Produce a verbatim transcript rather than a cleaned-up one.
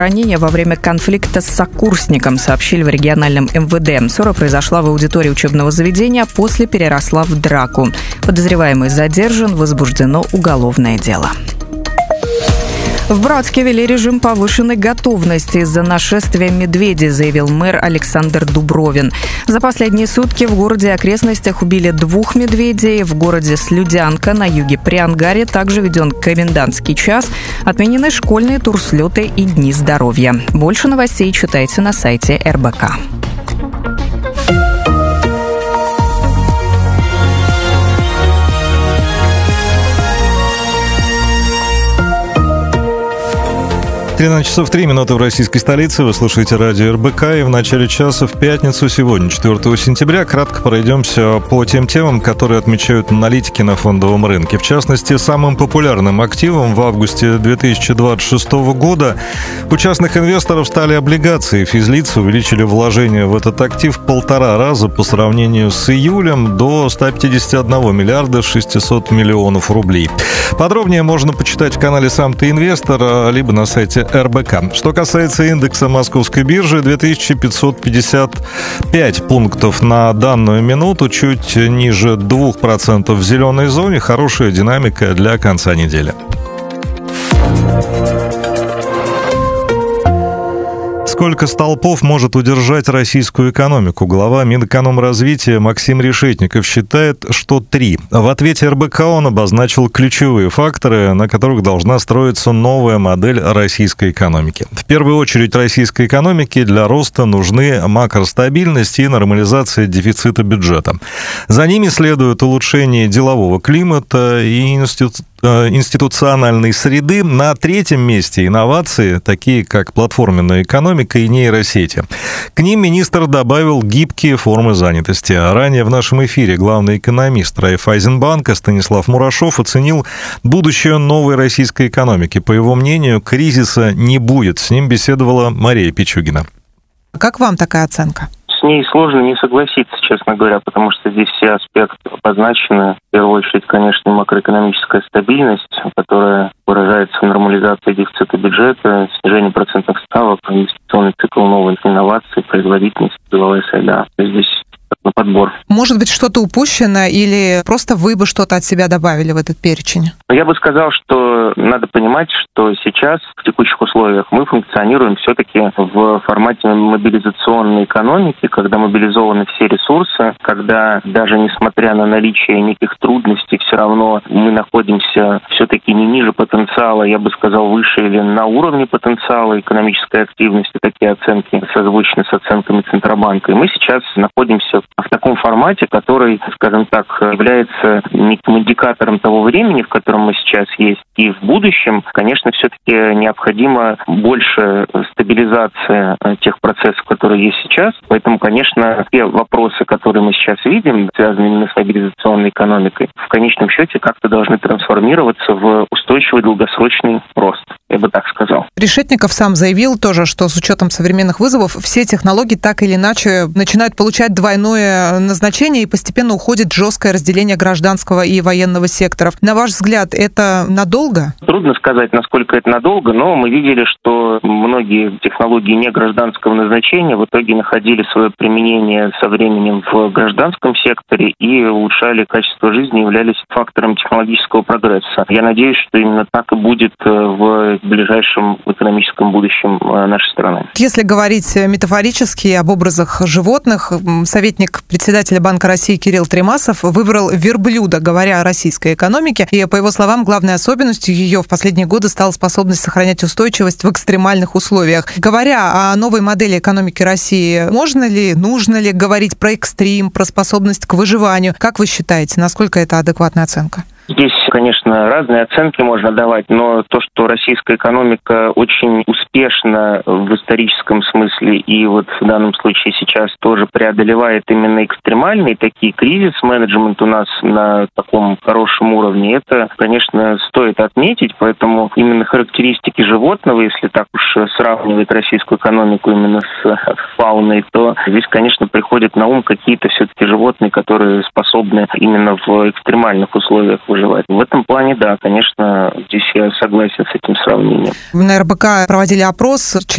Ранение во время конфликта с сокурсником, сообщили в региональном эм вэ дэ. Ссора произошла в аудитории учебного заведения, а после переросла в драку. Подозреваемый задержан, возбуждено уголовное дело. В Братске ввели режим повышенной готовности из-за нашествия медведей, заявил мэр Александр Дубровин. За последние сутки в городе и окрестностях убили двух медведей. В городе Слюдянка на юге при Ангаре также введен комендантский час. Отменены школьные турслеты и дни здоровья. Больше новостей читайте на сайте эр бэ ка. тринадцать часов три минуты в российской столице. Вы слушаете радио эр бэ ка. И в начале часа в пятницу сегодня, четвёртого сентября, кратко пройдемся по тем темам, которые отмечают аналитики на фондовом рынке. В частности, самым популярным активом в августе две тысячи двадцать шестого года у частных инвесторов стали облигации. Физлицы увеличили вложения в этот актив в полтора раза по сравнению с июлем до ста пятидесяти одного миллиарда шестисот миллионов рублей. Подробнее можно почитать в канале «Сам ты инвестор», либо на сайте эр бэ ка. Что касается индекса Московской биржи, две тысячи пятьсот пятьдесят пять пунктов на данную минуту, чуть ниже двух процентов в зеленой зоне. Хорошая динамика для конца недели. Сколько столпов может удержать российскую экономику? Глава Минэкономразвития Максим Решетников считает, что три. В ответе эр бэ ка он обозначил ключевые факторы, на которых должна строиться новая модель российской экономики. В первую очередь российской экономике для роста нужны макростабильность и нормализация дефицита бюджета. За ними следует улучшение делового климата и институ... институциональной среды. На третьем месте инновации, такие как платформенная экономика и нейросети. К ним министр добавил гибкие формы занятости. Ранее в нашем эфире главный экономист Райффайзенбанка Станислав Мурашов оценил будущее новой российской экономики. По его мнению, кризиса не будет. С ним беседовала Мария Пичугина. Как вам такая оценка? С ней сложно не согласиться, честно говоря, потому что здесь все аспекты обозначены. В первую очередь, конечно, макроэкономическая стабильность, которая выражается в нормализации дефицита бюджета, снижении процентных ставок, инвестиционный цикл новых инноваций, производительность, деловая среда. Здесь на подбор. Может быть, что-то упущено или просто вы бы что-то от себя добавили в этот перечень? Я бы сказал, что надо понимать, что сейчас в текущих условиях мы функционируем все-таки в формате мобилизационной экономики, когда мобилизованы все ресурсы, когда даже несмотря на наличие неких трудностей, все равно мы находимся все-таки не ниже потенциала, я бы сказал, выше или на уровне потенциала экономической активности. Такие оценки созвучны с оценками Центробанка. И мы сейчас находимся в таком формате, который, скажем так, является неким индикатором того времени, в котором мы сейчас есть. И в будущем, конечно, все-таки необходимо больше стабилизация тех процессов, которые есть сейчас. Поэтому, конечно, те вопросы, которые мы сейчас видим, связанные именно с мобилизационной экономикой, в конечном счете как-то должны трансформироваться в устойчивый долгосрочный рост. Я бы так сказал. Решетников сам заявил тоже, что с учетом современных вызовов все технологии так или иначе начинают получать двойное назначение и постепенно уходит жесткое разделение гражданского и военного секторов. На ваш взгляд, это надолго? Трудно сказать, насколько это надолго, но мы видели, что многие технологии не гражданского назначения в итоге находили свое применение со временем в гражданском секторе и улучшали качество жизни, являлись фактором технологического прогресса. Я надеюсь, что именно так и будет в ближайшем экономическом будущем нашей страны. Если говорить метафорически об образах животных, советник председателя Банка России Кирилл Тремасов выбрал верблюда, говоря о российской экономике. И, по его словам, главной особенностью ее в последние годы стала способность сохранять устойчивость в экстремальных условиях. Говоря о новой модели экономики России, можно ли, нужно ли говорить про экстрим, про способность к выживанию? Как вы считаете, насколько это адекватная оценка? Здесь, конечно, разные оценки можно давать, но то, что российская экономика очень успешно в историческом смысле и вот в данном случае сейчас тоже преодолевает именно экстремальные такие кризис-менеджмент у нас на таком хорошем уровне, это, конечно, стоит отметить, поэтому именно характеристики животного, если так уж сравнивать российскую экономику именно с фауной, то здесь, конечно, приходят на ум какие-то все-таки животные, которые способны именно в экстремальных условиях выживать. В этом плане, да, конечно, здесь я согласен с этим сравнением. На эр бэ ка проводили опрос